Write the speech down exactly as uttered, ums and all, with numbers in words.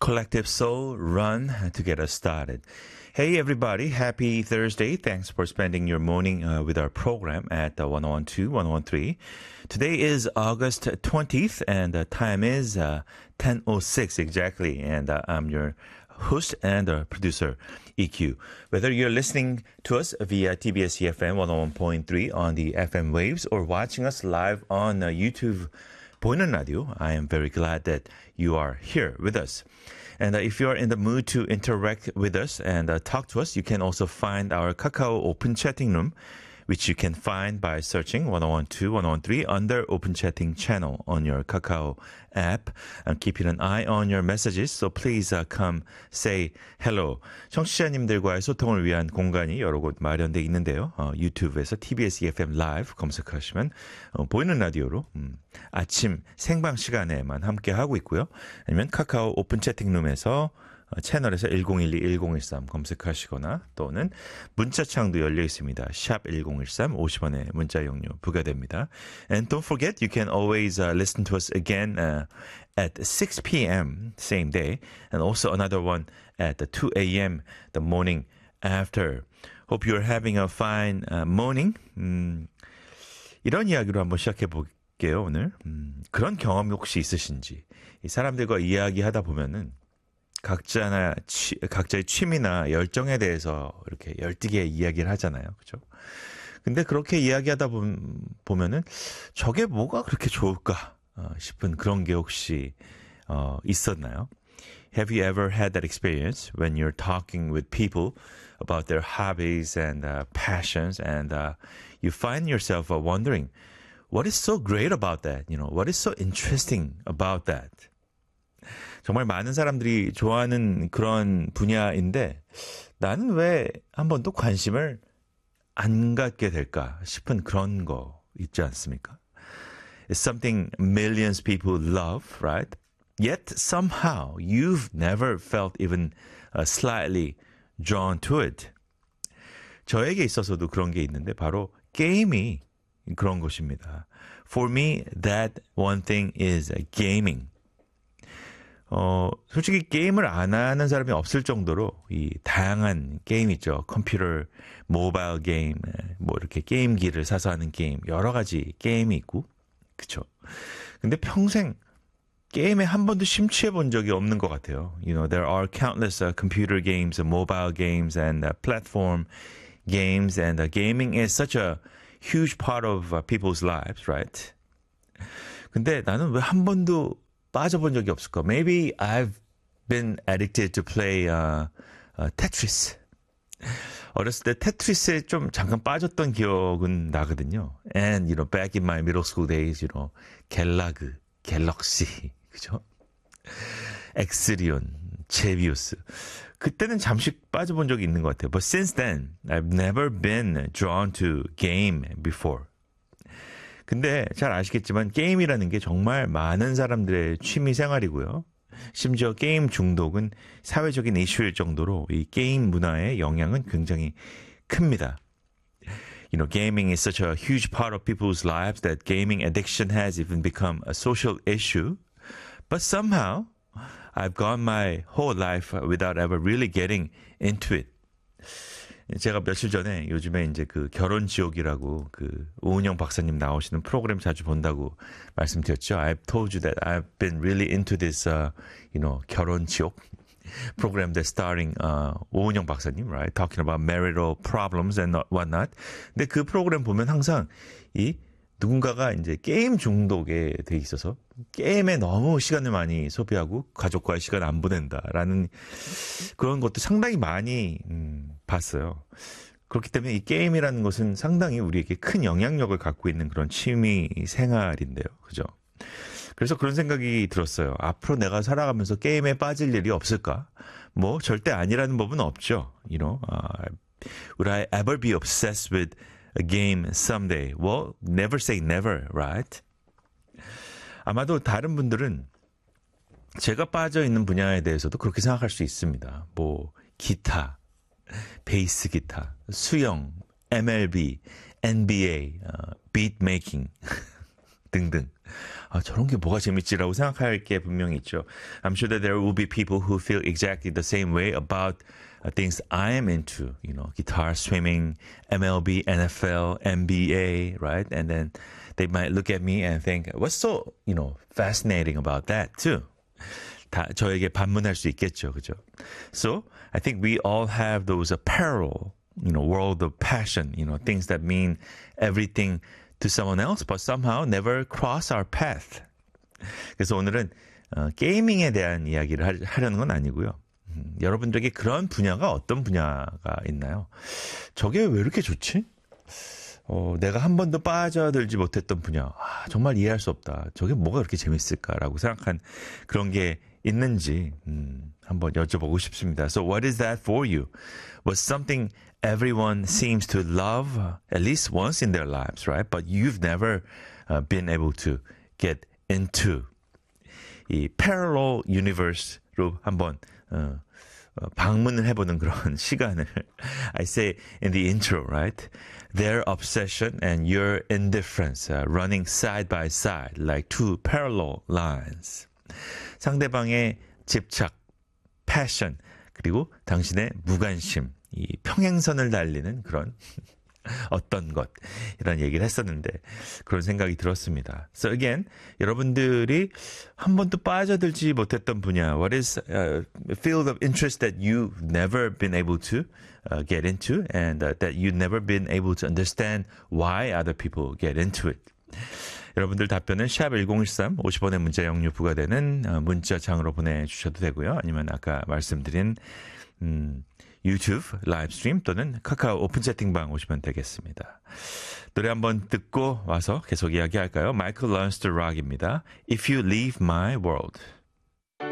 Collective Soul, Run to get us started. Hey everybody, happy Thursday. Thanks for spending your morning uh, with our program at uh, one oh one two, one oh one three. Today is August twentieth and the time is uh, ten oh six exactly. And uh, I'm your host and uh, producer, E Q. Whether you're listening to us via T B S E F M one oh one point three on the F M waves or watching us live on uh, YouTube 보이는 라디오, I am very glad that you are here with us. And uh, if you are in the mood to interact with us and uh, talk to us, you can also find our Kakao Open Chatting Room, which you can find by searching one oh one two, one oh one three under Open Chatting channel on your Kakao app. I'm keeping an eye on your messages, so please uh, come say hello. 청취자님들과의 소통을 위한 공간이 여러 곳 마련되어 있는데요. 어, 유튜브에서 티비에스 이에프엠 라이브 검색하시면 어, 보이는 라디오로 음, 아침 생방 시간에만 함께 하고 있고요. 아니면 카카오 오픈 채팅룸에서 채널에서 일공일이 일공일삼 검색하시거나 또는 문자창도 열려 있습니다. 샵 일공일삼 오십 원의 문자 용료 부과됩니다. And don't forget, you can always uh, listen to us again uh, at six p.m. same day and also another one at two a.m. the morning after. Hope you're having a fine uh, morning. 음, 이런 이야기로 한번 시작해 볼게요, 오늘. 음, 그런 경험이 혹시 있으신지. 이 사람들과 이야기하다 보면은 각자나 취, 각자의 취미나 열정에 대해서 이렇게 열띠게 이야기를 하잖아요. 그죠? 근데 그렇게 이야기하다 보면, 보면은 저게 뭐가 그렇게 좋을까 어, 싶은 그런 게 혹시 어, 있었나요? Have you ever had that experience when you're talking with people about their hobbies and uh, passions and uh, you find yourself uh, wondering what is so great about that? You know, what is so interesting about that? 정말 많은 사람들이 좋아하는 그런 분야인데 나는 왜 한 번도 관심을 안 갖게 될까 싶은 그런 거 있지 않습니까? It's something millions people love, right? Yet somehow you've never felt even uh, slightly drawn to it. 저에게 있어서도 그런 게 있는데 바로 게임이 그런 것입니다. For me, that one thing is gaming. 어, 솔직히 게임을 안 하는 사람이 없을 정도로 이 다양한 게임 있죠. 컴퓨터, 모바일 게임, 뭐 이렇게 게임기를 사서 하는 게임, 여러 가지 게임이 있고, 그쵸. 근데 평생 게임에 한 번도 심취해 본 적이 없는 것 같아요. You know, there are countless uh, computer games, uh, mobile games, and uh, platform games, and uh, gaming is such a huge part of uh, people's lives, right? 근데 나는 왜 한 번도 빠져본 적이 없을까? Maybe I've been addicted to play uh, uh, Tetris. 어렸을 때 테트리스에 좀 잠깐 빠졌던 기억은 나거든요. And, you know, back in my middle school days, you know, 갤라그, 갤럭시, 그죠? 엑스리온, 제비우스. 그때는 잠시 빠져본 적이 있는 것 같아요. But since then, I've never been drawn to game before. 근데 잘 아시겠지만 게임이라는 게 정말 많은 사람들의 취미 생활이고요. 심지어 게임 중독은 사회적인 이슈일 정도로 이 게임 문화의 영향은 굉장히 큽니다. You know, gaming is such a huge part of people's lives that gaming addiction has even become a social issue. But somehow, I've gone my whole life without ever really getting into it. 제가 며칠 전에 요즘에 이제 그 결혼 지옥이라고 그 오은영 박사님 나오시는 프로그램 자주 본다고 말씀드렸죠. I've told you that I've been really into this, uh, you know, 결혼 지옥 program that's starring uh, 오은영 박사님, right? Talking about marital problems and whatnot. 근데 그 프로그램 보면 항상 이 누군가가 이제 게임 중독에 돼 있어서 게임에 너무 시간을 많이 소비하고 가족과의 시간을 안 보낸다라는 그런 것도 상당히 많이 음, 봤어요. 그렇기 때문에 이 게임이라는 것은 상당히 우리에게 큰 영향력을 갖고 있는 그런 취미 생활인데요. 그죠? 그래서 그런 생각이 들었어요. 앞으로 내가 살아가면서 게임에 빠질 일이 없을까? 뭐 절대 아니라는 법은 없죠. You know, uh, would I ever be obsessed with a game someday? Well, never say never, right? 아마도 다른 분들은 제가 빠져 있는 분야에 대해서도 그렇게 생각할 수 있습니다. 뭐 기타, 베이스 기타, 수영, 엠엘비, 엔비에이, 어, 비트 메이킹 등등. 아, 저런 게 뭐가 재밌지라고 생각할 게 분명히 있죠. I'm sure that there will be people who feel exactly the same way about uh, things I am into, you know, guitar, swimming, M L B, N F L, N B A, right? And then they might look at me and think, what's so, you know, fascinating about that too? 다 저에게 반문할 수 있겠죠, 그죠? So I think we all have those uh, parallel, you know, world of passion, you know, things that mean everything to someone else, but somehow never cross our path. 그래서 오늘은 어, 게이밍에 대한 이야기를 하, 하려는 건 아니고요. 음, 여러분들에게 그런 분야가 어떤 분야가 있나요? 저게 왜 이렇게 좋지? 어, 내가 한 번도 빠져들지 못했던 분야. 아, 정말 이해할 수 없다. 저게 뭐가 그렇게 재밌을까라고 생각한 그런 게 있는지 음, 한번 여쭤보고 싶습니다. So what is that for you? Was something everyone seems to love uh, at least once in their lives, right? But you've never uh, been able to get into. 이 parallel universe로 한번 어, 어, 방문을 해보는 그런 시간을 I say in the intro, right? Their obsession and your indifference uh, running side by side like two parallel lines. 상대방의 집착, passion, 그리고 당신의 무관심, 이 평행선을 달리는 그런 어떤 것 이런 얘기를 했었는데 그런 생각이 들었습니다. So again, 여러분들이 한 번도 빠져들지 못했던 분야, what is a field of interest that you've never been able to uh, get into and uh, that you've never been able to understand why other people get into it. 여러분들 답변은 샵 일공일삼 오십 원의 문자 영유 부과되는 문자창으로 보내주셔도 되고요. 아니면 아까 말씀드린 음, 유튜브 라이브 스트림 또는 카카오 오픈 채팅방 오시면 되겠습니다. 노래 한번 듣고 와서 계속 이야기할까요? 마이클 런스터 락입니다. If You Leave My World.